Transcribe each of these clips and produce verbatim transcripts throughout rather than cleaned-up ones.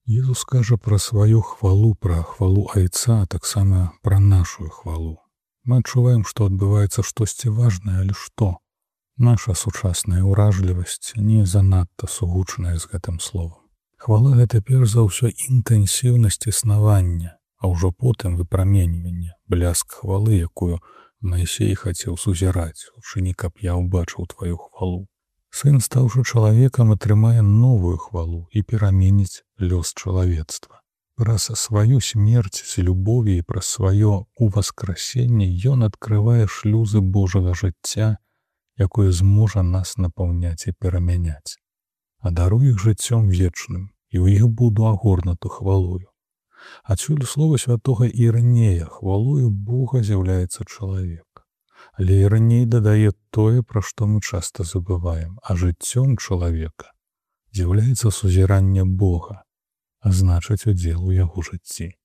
Езус кажа пра сваю хвалу, пра хвалу Айца, а таксама пра нашу хвалу. Мы адчуваем, што адбываецца штосьці важнае, але што? Наша сучасная ўражлівасць не занадта сугучная з гэтым словам. Хвала — гэта перш за ўсё інтэнсіўнасць існавання, а ўжо потым выпраменьванне, бляск хвалы, якую Маісей хацеў сузіраць, учыні, каб я ўбачыў тваю хвалу. Сын, стаўшы чалавекам, атрымае новую хвалу і пераменіць лёс чалавецтва. Праз сваю смерць з любові і праз сваё уваскрасенне ён адкрывае шлюзы Божага жыцця, якое зможа нас напаўняць і перамяняць. А даруй іх жыццём вечным, і ў іх буду агорнуту хвалою. Адсюль слова святога Ірынея: хвалою Бога з'яўляецца чалавек. Але Ірыней дадае тое, пра што мы часта забываем, а жыццём чалавека з'яўляецца сузіранне Бога, а значыць, удзел у яго жыцці.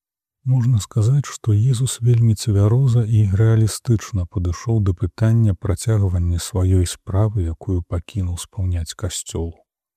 Можна сказаць, што Езус вельмі цвяроза і рэалістычна падышоў да пытання працягвання сваёй справы, якую пакінуў спаўняць касцёл.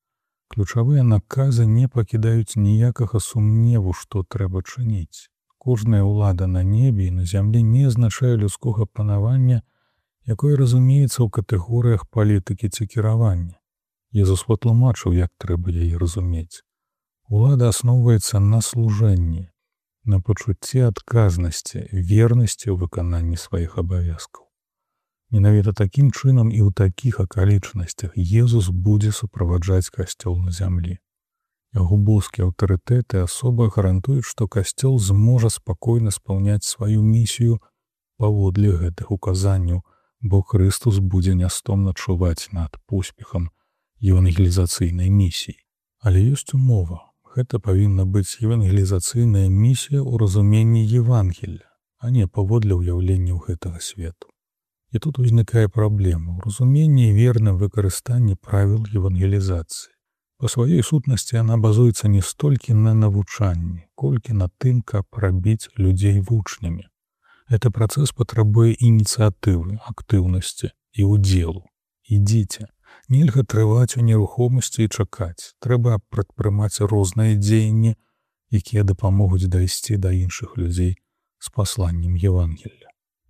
Ключавыя наказы не пакідаюць ніякага сумневу, што трэба чыніць. Кожная ўлада на небе і на зямлі не азначае людскога панавання, якое разумеецца ў катэгорыях палітыкі ці кіравання. Езус патлумачыў, як трэба яе разумець. Улада асноўваецца на служэнні, на пачуцці адказнасці, вернасці ў выкананні сваіх абавязкаў. Менавіта такім чынам і ў такіх акалічнасцях Езус будзе суправаджаць касцёл на зямлі. Яго боскі аўтарытэт і асоба гарантуюць, што касцёл зможа спакойна спаўняць сваю місію паводле гэтых указанняў, бо Хрыстус будзе нястомна чуваць над поспехам евангелізацыйнай місіі. Але ёсць умова. Гэта павінна быць евангелізацыйная місія ў разуменні Евангелля, а не паводле ўяўленняў гэтага свету. І тут узнікае праблема ў разуменні і верным выкарыстанні правіл евангелізацыі. Па сваёй сутнасці яна базуецца не столькі на навучанні, колькі на тым, каб рабіць людзей вучнямі. Гэты працэс патрабуе ініцыятывы, актыўнасці і ўдзелу. Ідзіце. Нельга трываць у нерухомасці і чакаць. Трэба прадпрымаць розныя дзеянні, якія дапамогуць дайсці да іншых людзей з пасланнем Евангелля.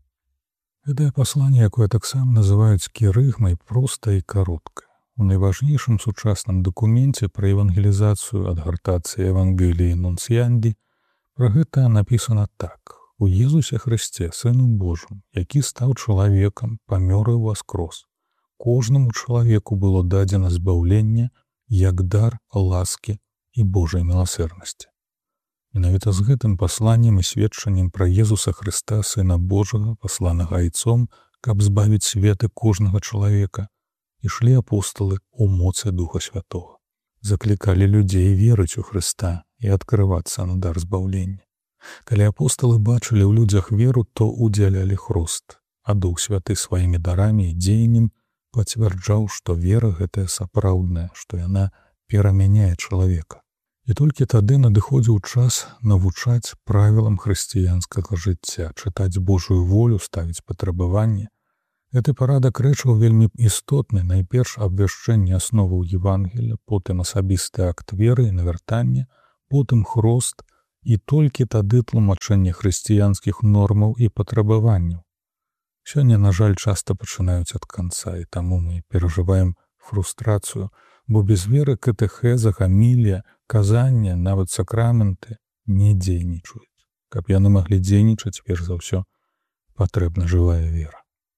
Гэтае пасланне, якое таксама называюць кірыгмай, проста і каротка. У найважнейшым сучасным дакуменце пра евангелізацыю адгартацыі Евангеліі Нунцыянді пра гэта напісана так: у Езусе Хрысце, Сыну Божым, які стаў чалавекам, памёр і ўваскрос. Кожнаму чалавеку было дадзена збаўленне як дар ласкі і Божай міласэрнасці. Менавіта з гэтым пасланнем і сведчаннем пра Езуса Хрыста, Сына Божага, пасланага Айцом, каб збавіць свет і кожнага чалавека, ішлі апосталы ў моцы Духа Святога. Заклікалі людзей верыць у Хрыста і адкрывацца на дар збаўлення. Калі апосталы бачылі ў людзях веру, то удзялялі хрост, а Дух Святы сваімі дарамі і дзеяннем пацвярджаў, што вера гэтая сапраўдная, што яна перамяняе чалавека. І толькі тады надыходзіў час навучаць правілам хрысціянскага жыцця, чытаць Божую волю, ставіць патрабаванні. Гэты парадак рэчаў вельмі істотны, найперш абвяшчэнне асноваў Евангелля, потым асабісты акт веры і навяртання, потым хрост і толькі тады тлумачэнне хрысціянскіх нормаў і патрабаванняў. Сёння, на жаль, часта пачынаюць ад канца, і таму мы перажываем фрустрацыю, бо без веры катэхеза, гамілія, казання, нават сакраменты не дзейнічаюць. Каб яны маглі дзейнічаць, перш за ўсё, патрэбна жывая вера.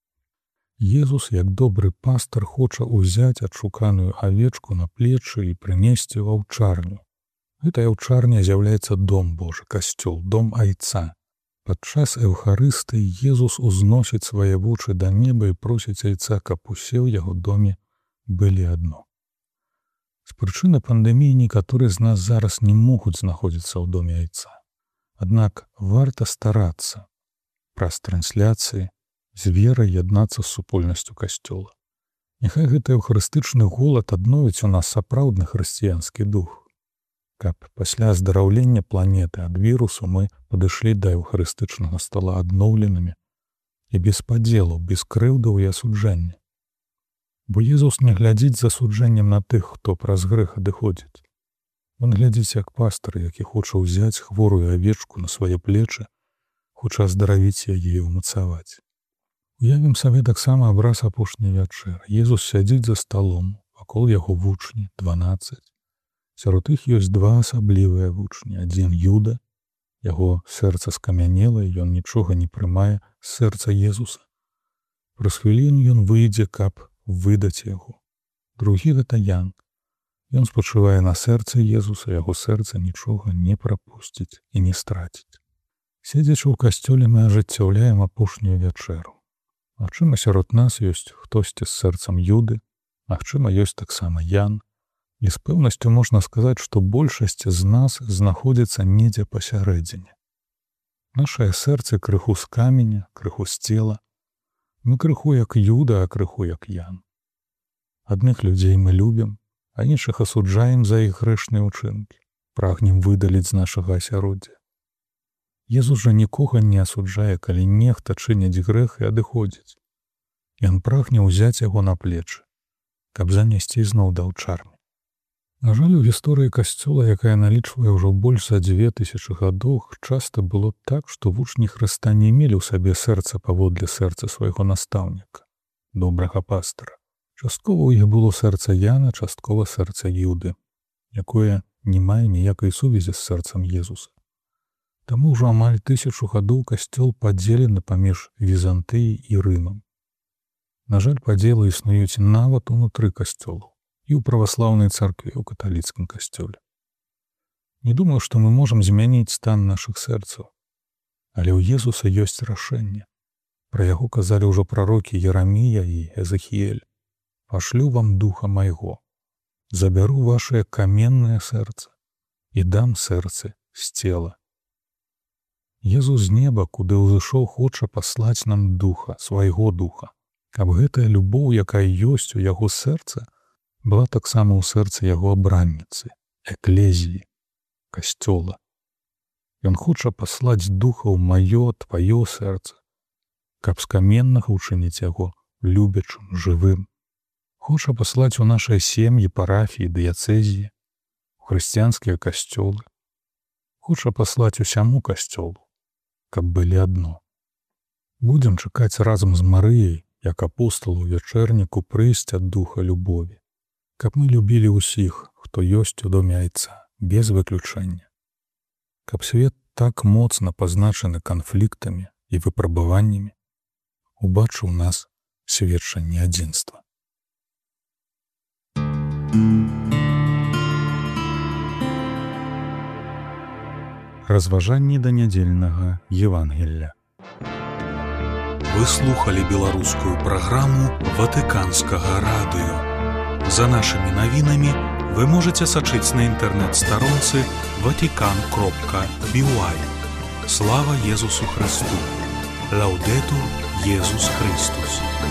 Езус, як добры пастар, хоча ўзяць адшуканую авечку на плечы і прынесці ў аўчарню. Гэтая аўчарня з'яўляецца дом Божы, касцёл, дом Айца. Падчас Эўхарыстыі Езус узносіць свае вочы да неба і просіць Айца, каб усе ў яго доме былі адно. З прычыны пандэміі некаторыя з нас зараз не могуць знаходзіцца ў доме Айца. Аднак варта старацца праз трансляцыі з верай яднацца з супольнасцю касцёла. Няхай гэты эўхарыстычны голад адновіць у нас сапраўдны хрысціянскі дух. Каб пасля аздараўлення планеты ад вірусу мы падышлі да эўхарыстычнага стала адноўленымі і без падзелу, без крыўдаў і асуджэння. Бо Езус не глядзіць з асуджэннем на тых, хто праз грэх адыходзіць. Он глядзіць, як пастар, які хоча ўзяць хворую авечку на свае плечы, хоча аздаравіць яе і ўмацаваць. Уявім сабе таксама абраз апошняй вячэры. Езус сядзіць за сталом, вакол яго вучні, дванаццаць. Сярод іх ёсць два асаблівыя вучні. Адзін Юда, яго сэрца скамянела, і ён нічога не прымае з сэрца Езуса. Праз хвіліну ён выйдзе, каб выдаць яго. Другі гэта Ян. Ён спачувае на сэрцы Езуса, яго сэрца нічога не прапусціць і не страціць. Седзячы ў касцёле, мы ажыццяўляем апошнюю вячэру. Магчыма, сярод нас ёсць хтосьці з сэрцам Юды, магчыма, ёсць таксама Ян. І з пэўнасцю можна сказаць, што большасць з нас знаходзіцца недзе пасярэдзіне. Нашае сэрцы крыху з каменя, крыху з цела. Мы крыху як Юда, а крыху як Ян. Адных людзей мы любім, а іншых асуджаем за іх грэшныя ўчынкі, прагнем выдаліць з нашага асяроддзя. Езус жа нікога не асуджае, калі нехта чыніць грэх і адыходзіць. Ён прагне ўзяць яго на плечы, каб занесці зноў да аўчарні. На жаль, у гісторыі касцёла, якая налічвае ўжо больш за дзве тысячы гадоў, часта было так, што вучні Хрыста не мелі ў сабе сэрца паводле сэрца свайго настаўніка, добрага пастара. Часткова ў іх было сэрца Яна, часткова сэрца Юды, якое не мае ніякай сувязі з сэрцам Езуса. Таму ўжо амаль тысячу гадоў касцёл падзелены паміж Візантыяй і Рымам. На жаль, падзелы існуюць нават унутры касцёлу і ў праваслаўнай царкве, ў каталіцкім касцёле. Не думаю, што мы можам змяніць стан нашых сэрцаў, але ў Езуса ёсць рашэнне. Пра яго казалі ўжо прарокі Ерамія і Эзахіэль. «Пашлю вам духа майго, забяру вашее каменнае сэрца і дам сэрцы з цела». Езус з неба, куды ўзышоў, хоча паслаць нам духа, свайго духа, каб гэтая любоў, якая ёсць у яго сэрца, была таксама ў сэрцы яго абранніцы, эклезіі, касцёла. Ён хоча паслаць духа ў маё, тваё сэрца, каб з каменнага ўчыніць яго любячым, жывым. Хоча паслаць у нашыя сем'і, парафіі, дыяцэзіі, у хрысціянскія касцёлы. Хоча паслаць усяму касцёлу, каб былі адно. Будзем чакаць разам з Марыяй, як апостал у вячэрніку, прыйсці ад духа любові, каб мы любілі ўсіх, хто ёсць у доме Айца, без выключэння. Каб свет так моцна пазначаны канфліктамі і выпрабаваннямі, убачыў нас сведчанне адзінства. Разважанні да нядзельнага Евангелля. Вы слухали беларускую праграму Ватыканскага радыё. За нашымі навінамі вы можаце сачыць на інтэрнэт-старонцы ватикан кропка би уай. Слава Езусу Христу! Лаўдэтур Езус Христус!